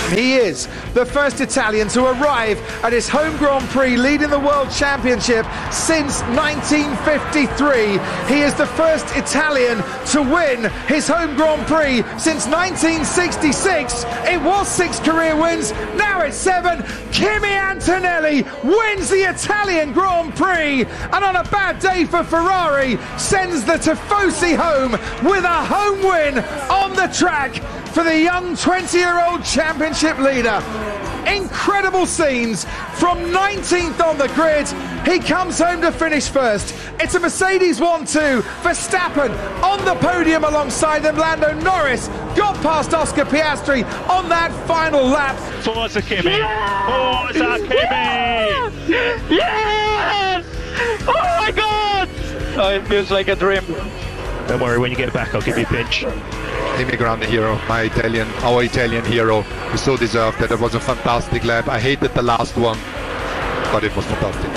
He is the first Italian to arrive at his home Grand Prix leading the World Championship since 1953. He is the first Italian to win his home Grand Prix since 1966. It was 6 career wins, now it's 7. Kimi Antonelli wins the Italian Grand Prix, and on a bad day for Ferrari, sends the Tifosi home with a home win on the track for the young 20-year-old championship leader. Incredible scenes from 19th on the grid. He comes home to finish first. It's a Mercedes 1-2. Verstappen on the podium alongside them. Lando Norris got past Oscar Piastri on that final lap. Forza Kimi. Forza Kimi. Yes! Oh my God! Oh, it feels like a dream. Don't worry, when you get back, I'll give you a pinch. Leave me ground, the hero, our Italian hero, who so deserved that. It was a fantastic lap. I hated the last one, but it was fantastic.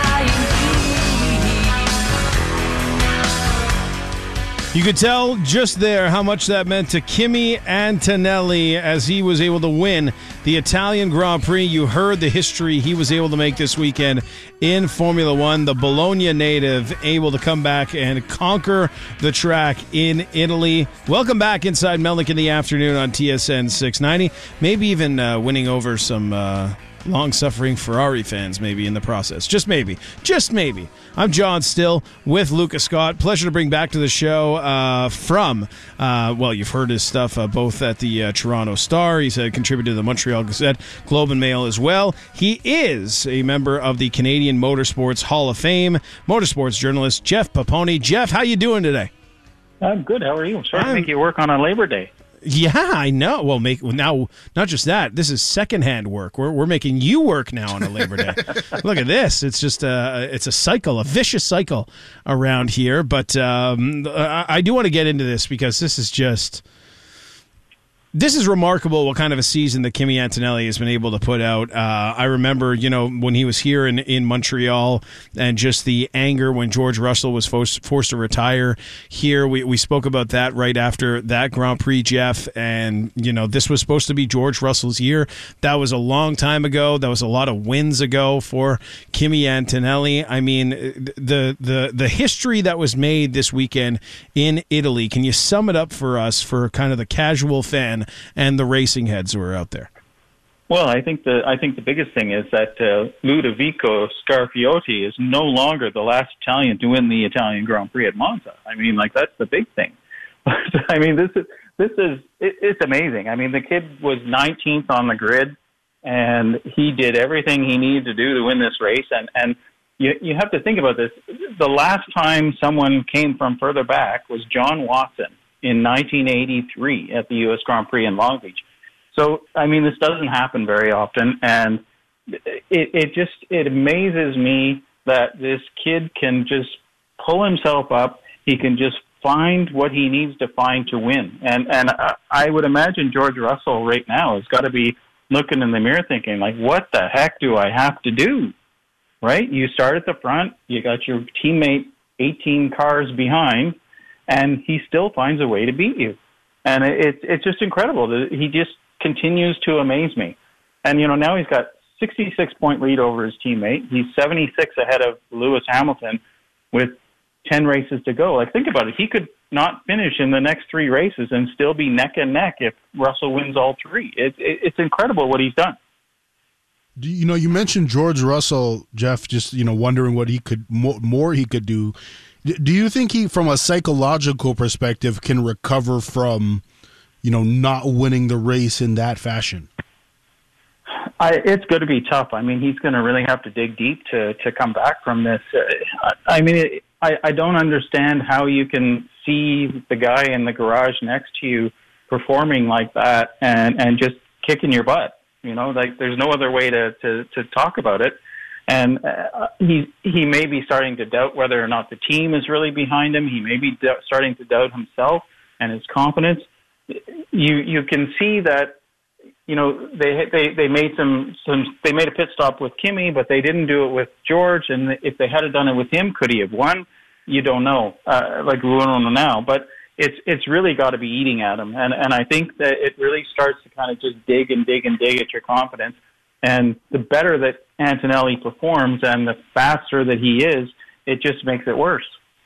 You could tell just there how much that meant to Kimi Antonelli as he was able to win the Italian Grand Prix. You heard the history he was able to make this weekend in Formula One. The Bologna native able to come back and conquer the track in Italy. Welcome back inside Melnick in the afternoon on TSN 690. Maybe even winning over some long-suffering Ferrari fans maybe in the process. Just maybe. I'm John Still with Lucas Scott. Pleasure to bring back to the show from, you've heard his stuff both at the Toronto Star. He's contributed to the Montreal Gazette, Globe and Mail as well. He is a member of the Canadian Motorsports Hall of Fame, motorsports journalist Jeff Paponi. Jeff, how you doing today? I'm good. How are you? Sorry to make you work on a Labor Day. Yeah, I know. Well, now not just that. This is secondhand work. We're making you work now on a Labor Day. Look at this. It's just it's a cycle, a vicious cycle around here. But I do want to get into this because this is remarkable what kind of a season that Kimi Antonelli has been able to put out. I remember, when he was here in Montreal and just the anger when George Russell was forced to retire here. We spoke about that right after that Grand Prix, Jeff. And, this was supposed to be George Russell's year. That was a long time ago. That was a lot of wins ago for Kimi Antonelli. I mean, the history that was made this weekend in Italy, can you sum it up for us for kind of the casual fan and the racing heads who are out there? Well, I think the biggest thing is that Ludovico Scarfiotti is no longer the last Italian to win the Italian Grand Prix at Monza. I mean, that's the big thing. I mean, it's amazing. I mean, the kid was 19th on the grid, and he did everything he needed to do to win this race. And you have to think about this. The last time someone came from further back was John Watson in 1983 at the U.S. Grand Prix in Long Beach. So, I mean, this doesn't happen very often, and it amazes me that this kid can just pull himself up. He can just find what he needs to find to win. And I would imagine George Russell right now has got to be looking in the mirror thinking, what the heck do I have to do? Right? You start at the front, you got your teammate 18 cars behind, and he still finds a way to beat you. And it's just incredible. He just continues to amaze me. And, now he's got 66-point lead over his teammate. He's 76 ahead of Lewis Hamilton with 10 races to go. Think about it. He could not finish in the next 3 races and still be neck and neck if Russell wins all 3. It's incredible what he's done. You mentioned George Russell, Jeff, just, wondering what more he could do. Do you think he, from a psychological perspective, can recover from, not winning the race in that fashion? It's going to be tough. I mean, he's going to really have to dig deep to come back from this. I don't understand how you can see the guy in the garage next to you performing like that and just kicking your butt. There's no other way to talk about it. And he may be starting to doubt whether or not the team is really behind him. He may be starting to doubt himself and his confidence. You can see that, they made they made a pit stop with Kimi, but they didn't do it with George. And if they had done it with him, could he have won? You don't know. We don't know now. But it's really got to be eating at him. And I think that it really starts to kind of just dig and dig and dig at your confidence. And the better that Antonelli performs and the faster that he is, it just makes it worse.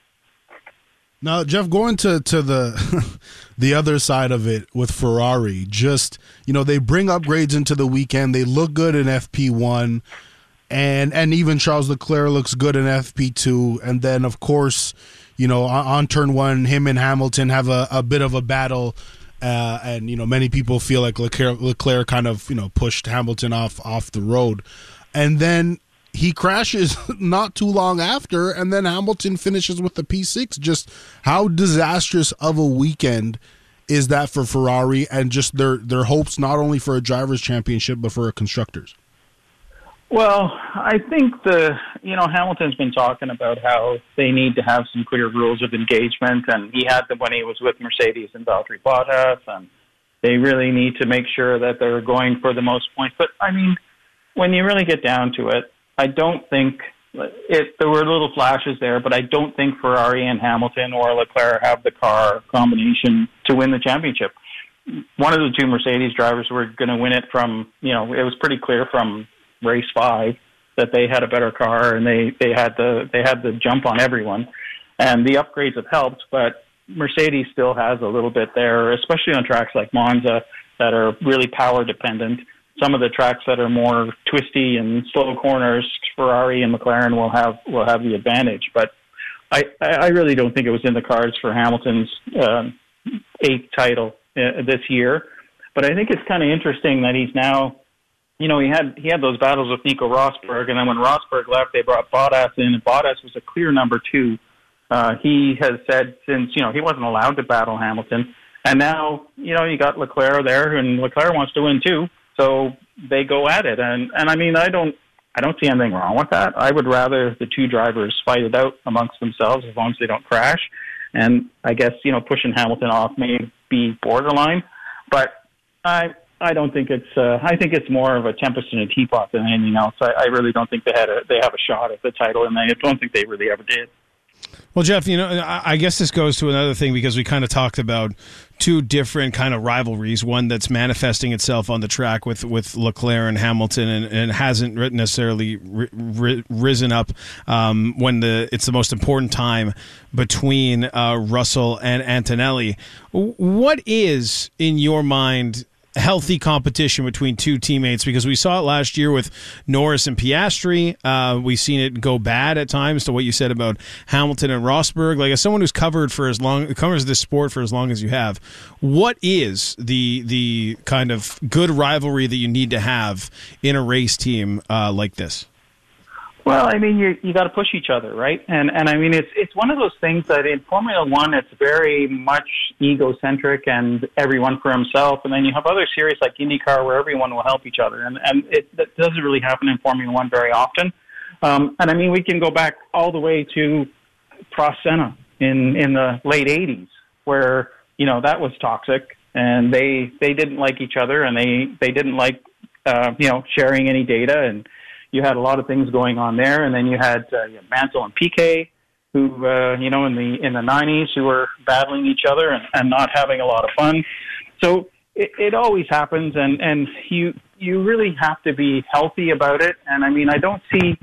Now, Jeff, going to the the other side of it with Ferrari, just, they bring upgrades into the weekend. They look good in FP1, and even Charles Leclerc looks good in FP2. And then, of course, on turn one, him and Hamilton have a bit of a battle. And many people feel like Leclerc kind of pushed Hamilton off the road, and then he crashes not too long after, and then Hamilton finishes with the P6. Just how disastrous of a weekend is that for Ferrari, and just their hopes not only for a drivers' championship but for a constructors? Well, I think Hamilton's been talking about how they need to have some clear rules of engagement, and he had them when he was with Mercedes and Valtteri Bottas, and they really need to make sure that they're going for the most points. But, I mean, when you really get down to it, I don't think there were little flashes there, but I don't think Ferrari and Hamilton or Leclerc have the car combination to win the championship. One of the two Mercedes drivers were going to win it from, it was pretty clear from race 5 that they had a better car, and they had the jump on everyone, and the upgrades have helped, but Mercedes still has a little bit there, especially on tracks like Monza that are really power dependent. Some of the tracks that are more twisty and slow corners, Ferrari and McLaren will have the advantage. But I really don't think it was in the cards for Hamilton's 8th title this year. But I think it's kind of interesting that he's now, he had those battles with Nico Rosberg, and then when Rosberg left, they brought Bottas in, and Bottas was a clear number 2. He has said since, he wasn't allowed to battle Hamilton. And now, you got Leclerc there, and Leclerc wants to win too. So they go at it, and I mean, I don't see anything wrong with that. I would rather the two drivers fight it out amongst themselves as long as they don't crash. And I guess pushing Hamilton off may be borderline, but I don't think it's. I think it's more of a tempest in a teapot than anything else. I really don't think they have a shot at the title, and I don't think they really ever did. Well, Jeff, I guess this goes to another thing, because we kind of talked about two different kind of rivalries, one that's manifesting itself on the track with Leclerc and Hamilton, and hasn't necessarily risen up when it's the most important time between Russell and Antonelli. What is, in your mind, healthy competition between two teammates? Because we saw it last year with Norris and Piastri. We've seen it go bad at times, to what you said about Hamilton and Rosberg. Like, as someone who's covers this sport for as long as you have, what is the kind of good rivalry that you need to have in a race team like this? Well, I mean, you got to push each other, right? And I mean, it's one of those things that in Formula One, it's very much egocentric and everyone for himself. And then you have other series like IndyCar where everyone will help each other, and that doesn't really happen in Formula One very often. And I mean, we can go back all the way to Prost Senna in the late '80s, where that was toxic, and they didn't like each other, and they didn't like sharing any data, and you had a lot of things going on there. And then you had Mansell and Piquet, who in the '90s, who were battling each other and not having a lot of fun. So it always happens, and you really have to be healthy about it. And I mean, I don't see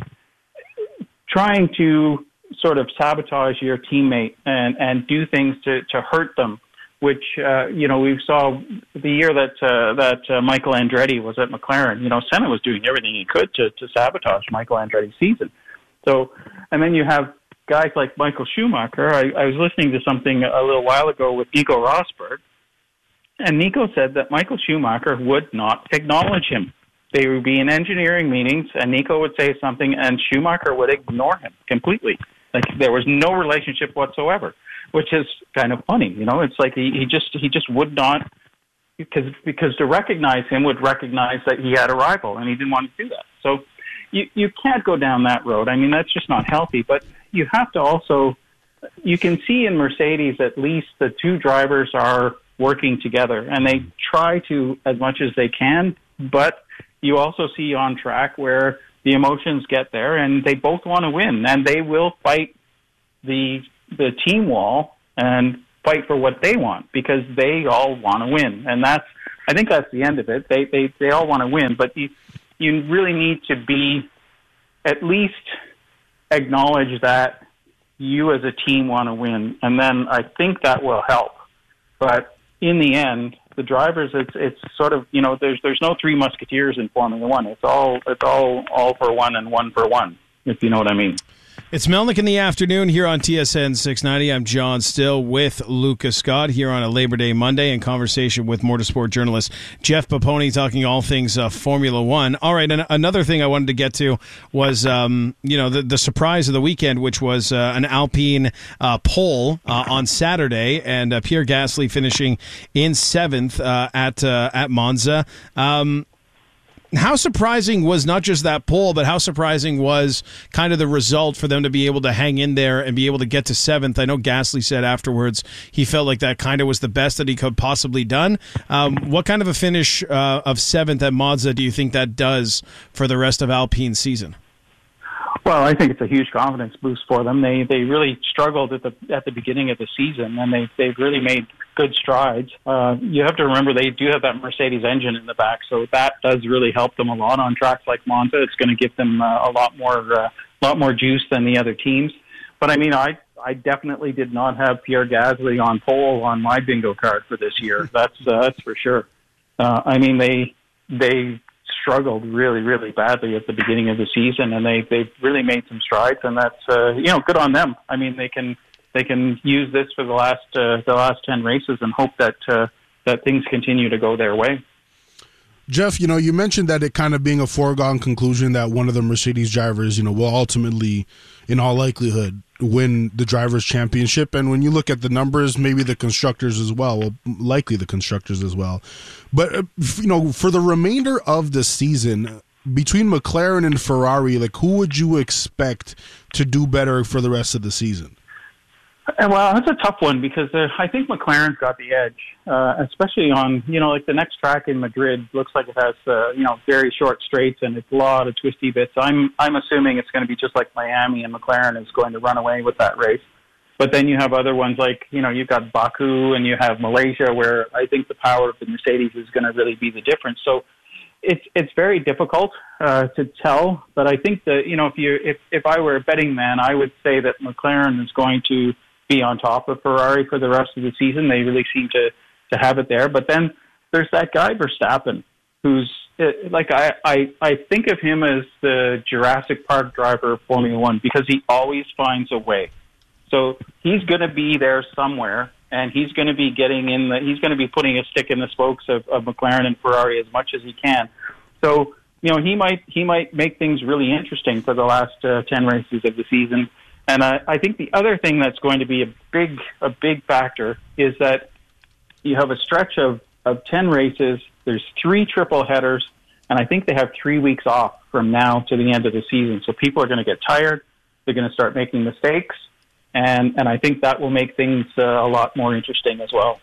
trying to sort of sabotage your teammate and do things to hurt them, which we saw the year that Michael Andretti was at McLaren. Senna was doing everything he could to sabotage Michael Andretti's season. So, and then you have guys like Michael Schumacher. I was listening to something a little while ago with Nico Rosberg, and Nico said that Michael Schumacher would not acknowledge him. They would be in engineering meetings, and Nico would say something, and Schumacher would ignore him completely. Like, there was no relationship whatsoever, which is kind of funny. It's like he just would not, because to recognize him would recognize that he had a rival, and he didn't want to do that. So you can't go down that road. I mean, that's just not healthy. But you have to also, you can see in Mercedes at least the two drivers are working together, and they try to as much as they can. But you also see on track where the emotions get there, and they both want to win, and they will fight the team wall, and fight for what they want, because they all want to win, and I think that's the end of it. They all want to win, but you really need to be at least acknowledge that you as a team want to win, and then I think that will help. But in the end, the drivers, it's sort of, there's no three musketeers in Formula One. It's all for one and one for one, if you know what I mean. It's Melnick in the afternoon here on TSN 690. I'm John Still with Lucas Scott here on a Labor Day Monday in conversation with motorsport journalist Jeff Paponi, talking all things Formula One. All right, and another thing I wanted to get to was the surprise of the weekend, which was an Alpine pole on Saturday, and Pierre Gasly finishing in 7th at Monza. How surprising was not just that pole, but how surprising was kind of the result for them to be able to hang in there and be able to get to 7th? I know Gasly said afterwards he felt like that kind of was the best that he could possibly done. What kind of a finish of 7th at Monza do you think that does for the rest of Alpine's season? Well, I think it's a huge confidence boost for them. They really struggled at the beginning of the season, and they've really made good strides. You have to remember they do have that Mercedes engine in the back, so that does really help them a lot on tracks like Monza. It's going to give them a lot more juice than the other teams. But I mean, I definitely did not have Pierre Gasly on pole on my bingo card for this year. That's for sure. I mean, they struggled really, really badly at the beginning of the season, and they've really made some strides, and that's good on them. I mean, they can use this for the last 10 races and hope that things continue to go their way. Jeff, you mentioned that it kind of being a foregone conclusion that one of the Mercedes drivers, will ultimately, in all likelihood, win the Drivers' Championship. And when you look at the numbers, maybe the constructors as well, likely the constructors as well. But, for the remainder of the season, between McLaren and Ferrari, who would you expect to do better for the rest of the season? Well, that's a tough one, because I think McLaren's got the edge, especially on, the next track in Madrid looks like it has, very short straights, and it's a lot of twisty bits. I'm assuming it's going to be just like Miami, and McLaren is going to run away with that race. But then you have other ones like, you've got Baku and you have Malaysia, where I think the power of the Mercedes is going to really be the difference. So it's very difficult to tell, but I think that, if I were a betting man, I would say that McLaren is going to be on top of Ferrari for the rest of the season. They really seem to have it there. But then there's that guy Verstappen, who's I think of him as the Jurassic Park driver of Formula One, because he always finds a way. So he's going to be there somewhere, and he's going to be he's going to be putting a stick in the spokes of McLaren and Ferrari as much as he can. So he might make things really interesting for the last 10 races of the season. And I think the other thing that's going to be a big factor is that you have a stretch of 10 races. There's 3 triple headers, and I think they have 3 weeks off from now to the end of the season. So people are going to get tired. They're going to start making mistakes, and I think that will make things a lot more interesting as well.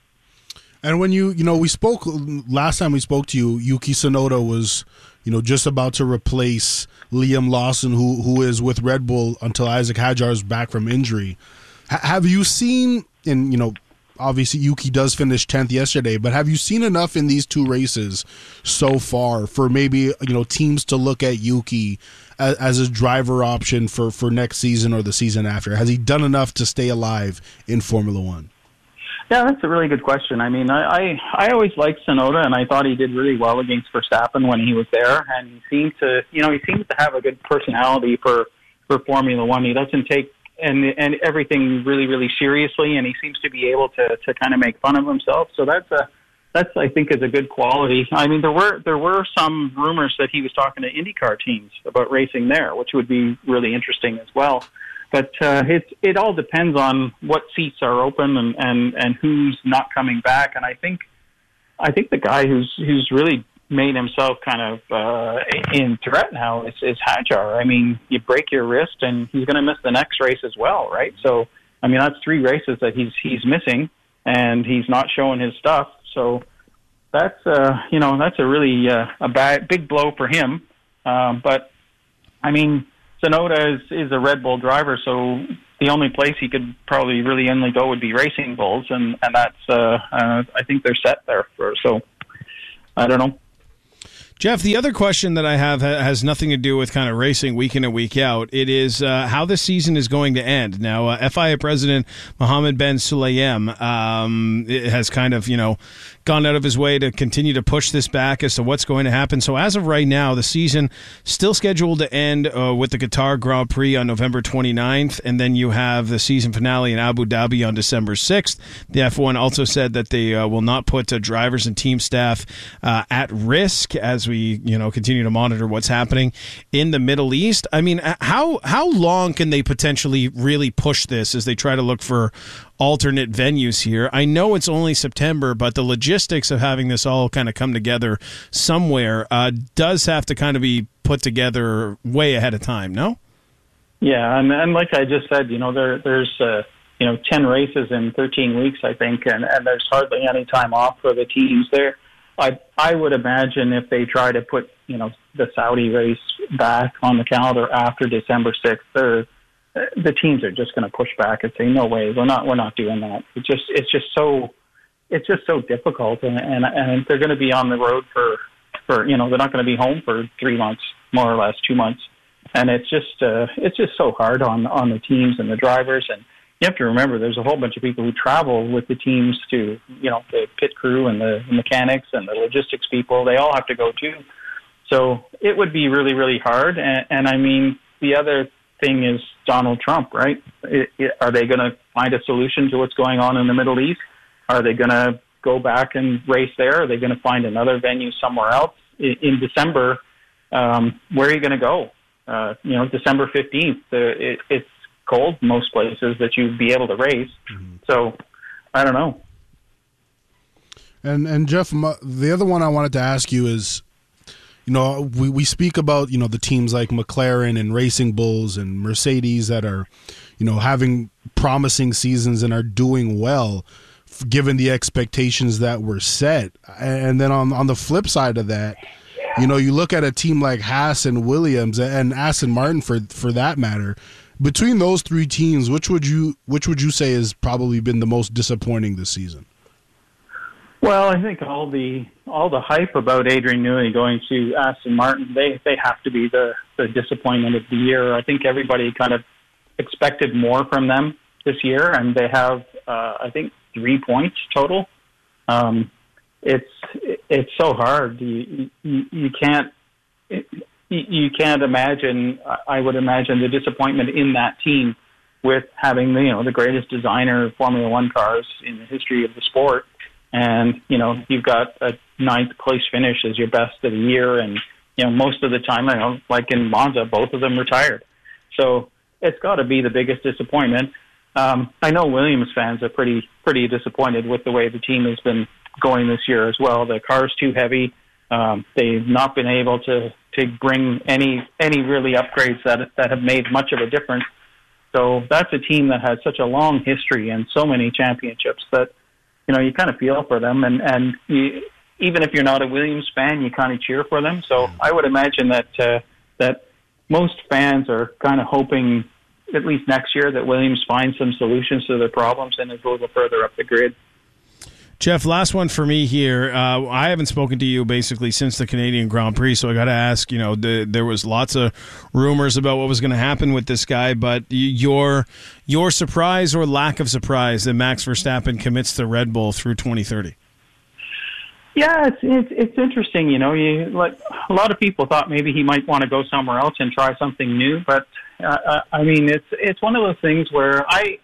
And when we spoke last time we spoke to you, Yuki Tsunoda was, just about to replace Liam Lawson, who is with Red Bull until Isaac Hadjar is back from injury. Have you seen, and obviously Yuki does finish 10th yesterday, but have you seen enough in these 2 races so far for maybe, teams to look at Yuki as a driver option for next season or the season after? Has he done enough to stay alive in Formula One? Yeah, that's a really good question. I mean, I always liked Tsunoda, and I thought he did really well against Verstappen when he was there, and he seems to have a good personality for Formula One. He doesn't take and everything really, really seriously, and he seems to be able to kind of make fun of himself. So that's I think is a good quality. I mean, there were some rumors that he was talking to IndyCar teams about racing there, which would be really interesting as well. But it all depends on what seats are open and who's not coming back. And I think the guy who's really made himself kind of in threat now is Hadjar. I mean, you break your wrist and he's going to miss the next race as well, right? So, I mean, that's 3 races that he's missing, and he's not showing his stuff. So that's that's a really big blow for him. But I mean, Tsunoda is a Red Bull driver, so the only place he could probably really only go would be Racing Bulls, and that's I think they're set there for. So I don't know. Jeff, the other question that I have has nothing to do with kind of racing week in and week out. It is how the season is going to end. Now, FIA President Mohammed Ben Sulayem has kind of, gone out of his way to continue to push this back as to what's going to happen. So as of right now, the season still scheduled to end with the Qatar Grand Prix on November 29th, and then you have the season finale in Abu Dhabi on December 6th. The F1 also said that they will not put drivers and team staff at risk as we continue to monitor what's happening in the Middle East. I mean, how long can they potentially really push this as they try to look for alternate venues here? I know it's only September, but the logistics of having this all kind of come together somewhere does have to kind of be put together way ahead of time, no? Yeah, and like I just said, there's 10 races in 13 weeks, I think, and there's hardly any time off for the teams there. I would imagine if they try to put, the Saudi race back on the calendar after December 6th, the teams are just going to push back and say, no way, we're not doing that. It's just so difficult, and they're going to be on the road for they're not going to be home for 3 months, more or less 2 months, and it's just so hard on the teams and the drivers. And you have to remember, there's a whole bunch of people who travel with the teams to, the pit crew and the mechanics and the logistics people. They all have to go too. So it would be really, really hard. And I mean, the other thing is Donald Trump, right? Are they going to find a solution to what's going on in the Middle East? Are they going to go back and race there? Are they going to find another venue somewhere else? In December, where are you going to go? December 15th, it's cold most places that you'd be able to race. Mm-hmm. So I don't know. And Jeff, the other one I wanted to ask you is, we speak about, the teams like McLaren and Racing Bulls and Mercedes that are, having promising seasons and are doing well given the expectations that were set. And then on the flip side of that, you look at a team like Haas and Williams and Aston Martin for that matter. Between those three teams, which would you say has probably been the most disappointing this season? Well, I think all the hype about Adrian Newey going to Aston Martin, they have to be the disappointment of the year. I think everybody kind of expected more from them this year, and they have I think 3 points total. It's so hard. You can't imagine. I would imagine the disappointment in that team with having the greatest designer of Formula One cars in the history of the sport. And, you've got a 9th place finish as your best of the year. And, most of the time, like in Monza, both of them retired. So it's got to be the biggest disappointment. I know Williams fans are pretty disappointed with the way the team has been going this year as well. The car's too heavy. They've not been able to bring any really upgrades that have made much of a difference. So that's a team that has such a long history and so many championships that, you kind of feel for them, and even if you're not a Williams fan, you kind of cheer for them. So I would imagine that most fans are kind of hoping, at least next year, that Williams finds some solutions to their problems and is a little further up the grid. Jeff, last one for me here. I haven't spoken to you basically since the Canadian Grand Prix, so I got to ask, there was lots of rumors about what was going to happen with this guy, but your surprise or lack of surprise that Max Verstappen commits to Red Bull through 2030? Yeah, it's interesting. Like a lot of people thought maybe he might want to go somewhere else and try something new, but I mean, it's one of those things where I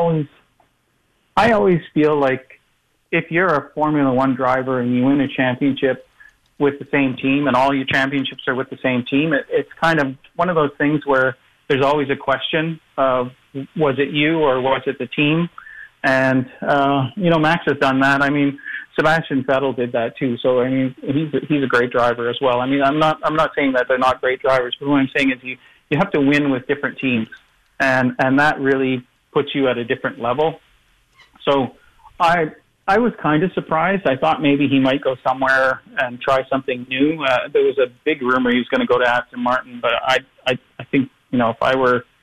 always feel like, if you're a Formula One driver and you win a championship with the same team and all your championships are with the same team, it's kind of one of those things where there's always a question of, was it you or was it the team? And, Max has done that. I mean, Sebastian Vettel did that too. So, I mean, he's a great driver as well. I mean, I'm not saying that they're not great drivers, but what I'm saying is you have to win with different teams. And that really puts you at a different level. So I was kind of surprised. I thought maybe he might go somewhere and try something new. There was a big rumor he was going to go to Aston Martin, but I think, if I were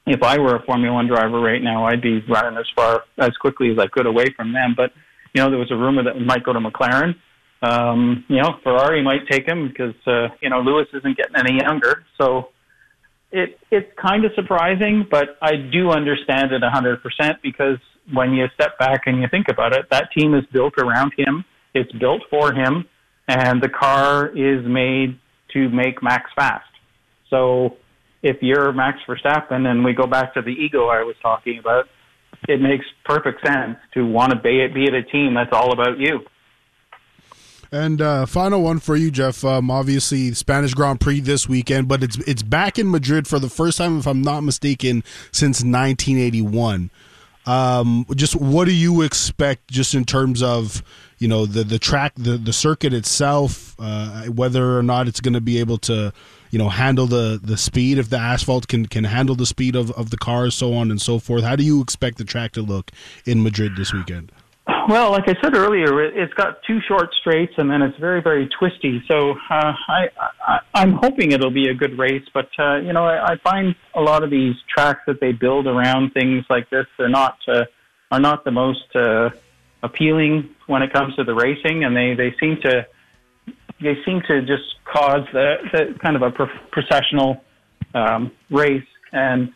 if I were a Formula One driver right now, I'd be running as quickly as I could away from them. But, there was a rumor that we might go to McLaren. Ferrari might take him because, Lewis isn't getting any younger. So it's kind of surprising, but I do understand it 100% because when you step back and you think about it, that team is built around him. It's built for him, and the car is made to make Max fast. So if you're Max Verstappen, and we go back to the ego I was talking about, it makes perfect sense to want to be at a team that's all about you. And final one for you, Jeff. Obviously, Spanish Grand Prix this weekend, but it's back in Madrid for the first time, if I'm not mistaken, since 1981. Just what do you expect, just in terms of the track, the circuit itself, whether or not it's going to be able to handle the speed, if the asphalt can handle the speed of the cars, so on and so forth. How do you expect the track to look in Madrid this weekend? Well, like I said earlier, it's got two short straights, and then it's very, very twisty. So I'm hoping it'll be a good race. But, I find a lot of these tracks that they build around things like this are not the most appealing when it comes to the racing, and they seem to just cause the kind of a processional race. And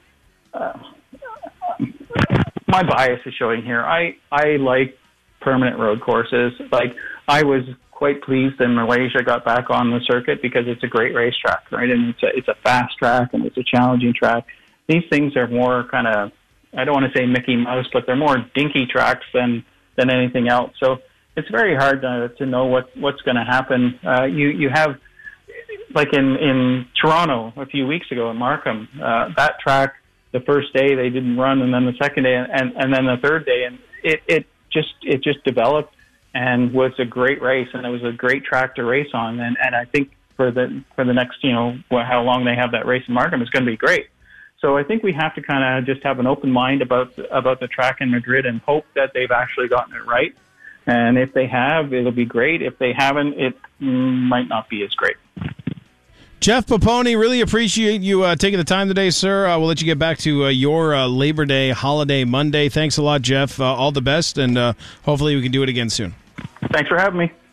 my bias is showing here. I like permanent road courses. Like, I was quite pleased when Malaysia got back on the circuit because it's a great racetrack, right? And it's a fast track and it's a challenging track. These things are more kind of, I don't want to say Mickey Mouse, but they're more dinky tracks than anything else. So it's very hard to know what's going to happen. You have, like in Toronto a few weeks ago in Markham, that track, the first day they didn't run, and then the second day, and then the third day, and it just developed and was a great race, and it was a great track to race on. And I think for the next, how long they have that race in Markham is going to be great. So I think we have to kind of just have an open mind about the track in Madrid and hope that they've actually gotten it right. And if they have, it'll be great. If they haven't, it might not be as great. Jeff Paponi, really appreciate you taking the time today, sir. We'll let you get back to your Labor Day holiday Monday. Thanks a lot, Jeff. All the best, and hopefully we can do it again soon. Thanks for having me.